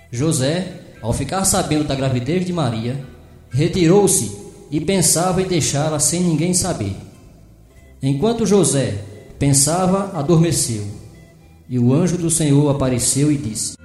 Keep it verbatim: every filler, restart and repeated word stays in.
José, ao ficar sabendo da gravidez de Maria, retirou-se e pensava em deixá-la sem ninguém saber. Enquanto José pensava, adormeceu, e o anjo do Senhor apareceu e disse: